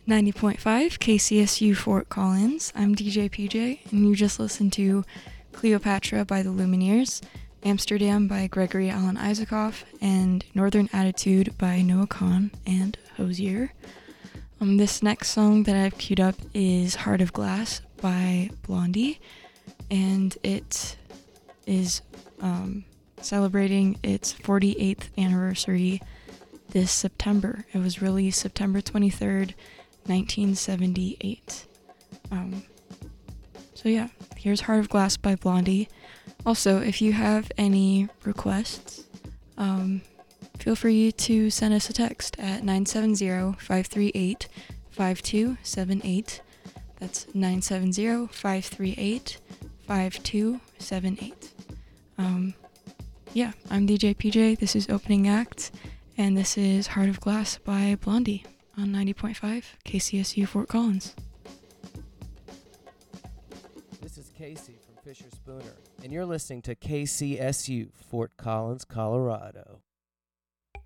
90.5 KCSU Fort Collins. I'm DJ PJ, and you just listened to Cleopatra by the Lumineers, Amsterdam by Gregory Alan Isaacoff, and Northern Attitude by Noah Kahan and Hozier. This next song that I've queued up is Heart of Glass by Blondie, and it is celebrating its 48th anniversary this September. It was released September 23rd, 1978. So yeah, here's Heart of Glass by Blondie. Also, if you have any requests, feel free to send us a text at 970-538-5278. That's 970-538-5278. Yeah, I'm DJ PJ. This is Opening Act, and this is Heart of Glass by Blondie on 90.5 KCSU Fort Collins. This is Casey from Fisher Spooner, and you're listening to KCSU Fort Collins, Colorado.